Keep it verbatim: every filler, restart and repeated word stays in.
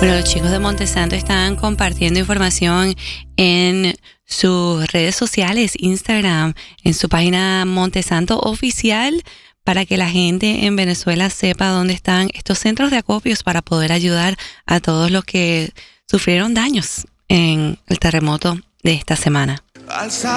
Bueno, los chicos de Montesanto están compartiendo información en sus redes sociales, Instagram, en su página Montesanto Oficial, para que la gente en Venezuela sepa dónde están estos centros de acopios para poder ayudar a todos los que sufrieron daños en el terremoto de esta semana.